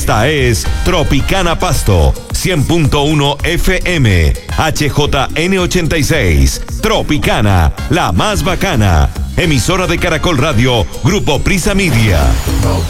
Esta es Tropicana Pasto, 100.1 FM, HJN86. Tropicana, la más bacana. Emisora de Caracol Radio, Grupo Prisa Media.